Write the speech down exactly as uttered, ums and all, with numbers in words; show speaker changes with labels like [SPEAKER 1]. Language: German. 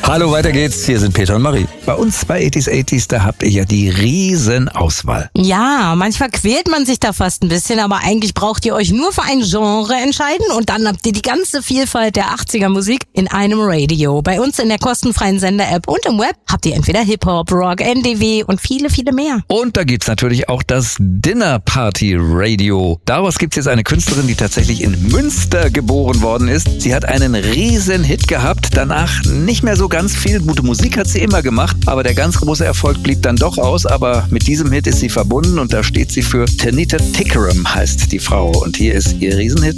[SPEAKER 1] Hallo, weiter geht's. Hier sind Peter und Marie. Bei uns bei achtziger achtziger, da habt ihr ja die Riesenauswahl.
[SPEAKER 2] Ja, manchmal quält man sich da fast ein bisschen, aber eigentlich braucht ihr euch nur für ein Genre entscheiden und dann habt ihr die ganze Vielfalt der achtziger Musik in einem Radio. Bei uns in der kostenfreien Sender-App und im Web habt ihr entweder Hip-Hop, Rock, N D W und viele, viele mehr.
[SPEAKER 1] Und da gibt's natürlich auch das Dinner Party Radio. Daraus gibt's jetzt eine Künstlerin, die tatsächlich in Münster geboren worden ist. Sie hat einen riesen Hit gehabt, danach nicht mehr so ganz viel. Gute Musik hat sie immer gemacht, aber der ganz große Erfolg blieb dann doch aus. Aber mit diesem Hit ist sie verbunden und da steht sie für Tanita Tikaram, heißt die Frau. Und hier ist ihr Riesenhit.